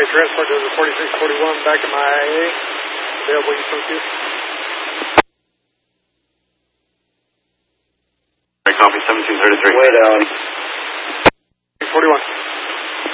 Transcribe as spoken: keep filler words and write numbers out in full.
Ready transport to the forty-six forty-one back in my I A. Available use focus. Copy seventeen thirty-three. Way down. forty-one.